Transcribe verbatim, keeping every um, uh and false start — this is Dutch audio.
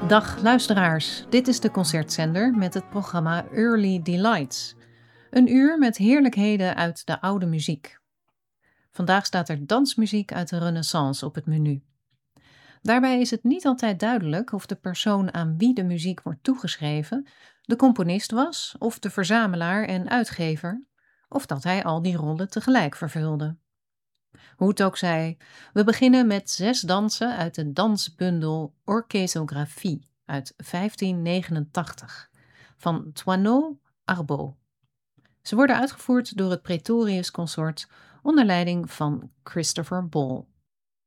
Dag luisteraars, dit is de concertzender met het programma Early Delights. Een uur met heerlijkheden uit de oude muziek. Vandaag staat er dansmuziek uit de Renaissance op het menu. Daarbij is het niet altijd duidelijk of de persoon aan wie de muziek wordt toegeschreven de componist was, of de verzamelaar en uitgever, of dat hij al die rollen tegelijk vervulde. Hoe het ook zij, we beginnen met zes dansen uit de dansbundel Orchesographie uit vijftien negenentachtig van Thoinot Arbeau. Ze worden uitgevoerd door het Praetorius Consort onder leiding van Christopher Ball.